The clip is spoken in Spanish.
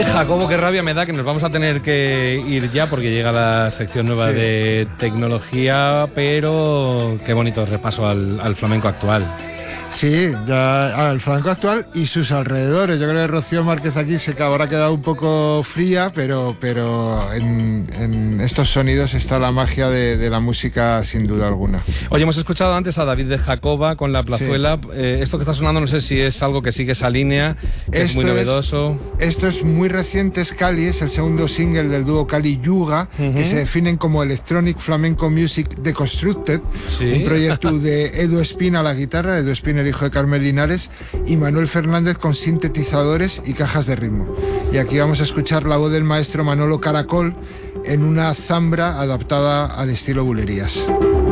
Jacobo, qué rabia me da que nos vamos a tener que ir ya porque llega la sección nueva de tecnología, pero qué bonito repaso al flamenco actual. Sí, ya al flamenco actual y sus alrededores. Yo creo que Rocío Márquez aquí se habrá quedado un poco fría, pero en estos sonidos está la magia de la música sin duda alguna. Oye, hemos escuchado antes a David de Jacoba con La Plazuela. Sí. Esto que está sonando no sé si es algo que sigue esa línea, que es muy novedoso. Esto es muy reciente, es Cali, es el segundo single del dúo Cali Yuga, que se definen como Electronic Flamenco Music Deconstructed, un proyecto de Edu Espina a la guitarra, Edu Espina el hijo de Carmen Linares, y Manuel Fernández con sintetizadores y cajas de ritmo. Y aquí vamos a escuchar la voz del maestro Manolo Caracol en una zambra adaptada al estilo bulerías.